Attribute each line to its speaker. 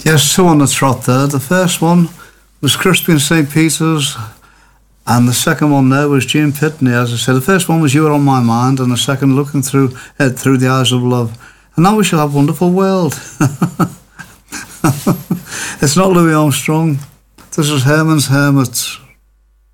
Speaker 1: Yes, two on the trot there. The first one was Crispian St. Peter's, and the second one there was Gene Pitney. As I said, the first one was You Were On My Mind, and the second Looking Through the Eyes of Love. And now we shall have Wonderful World. It's not Louis Armstrong. This is Herman's Hermits.